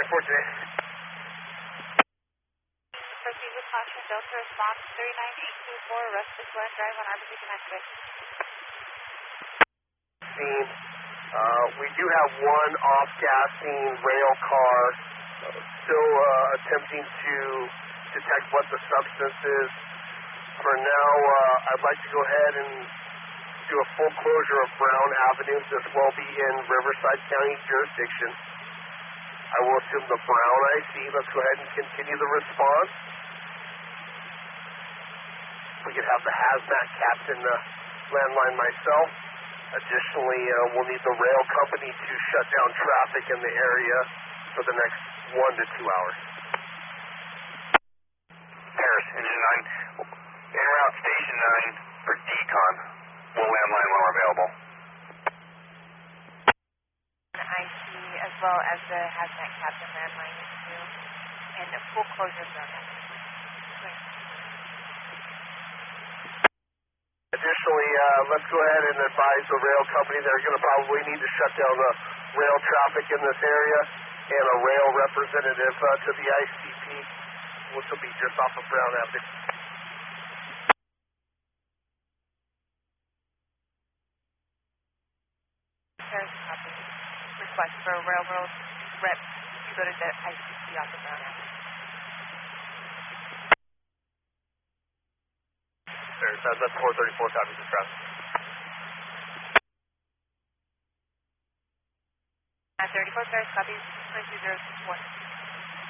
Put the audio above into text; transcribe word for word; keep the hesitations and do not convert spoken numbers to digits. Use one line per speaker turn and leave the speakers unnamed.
four today.
Proceed with caution. Delta response three nine eight two four, Rustic Glen Drive on R B C connected.
Scene. Uh, we do have one off-gassing rail car uh, still uh, attempting to detect what the substance is. For now, uh, I'd like to go ahead and do a full closure of Brown Avenue. This will be in Riverside County jurisdiction. I will assume the Brown I C. Let's go ahead and continue the response. We could have the hazmat captain uh, landline myself. Additionally, uh, we'll need the rail company to shut down traffic in the area for the next one to two hours.
Paris, Engine nine. En route Station nine for decon. We'll landline when we're available.
I C as well as the hazmat captain landline too, and a full closure zone.
Additionally, uh, let's go ahead and advise the rail company they're going to probably need to shut down the rail traffic in this area, and a rail representative uh, to the I C P, which will be just off of Brown Avenue.
There's a copy. Request for a railroad rep to go to the I C P off of Brown Avenue.
There's, uh, that's four thirty-four, copies of traffic.
At thirty-four, Paris, copies, twenty-two zero six one.